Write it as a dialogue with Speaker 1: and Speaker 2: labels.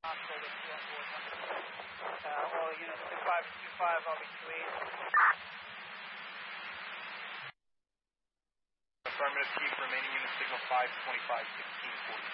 Speaker 1: Hospital with 2 on board. All units 2525, I'll be 28.
Speaker 2: Affirmative, Chief. Remaining units signal 525, 1640.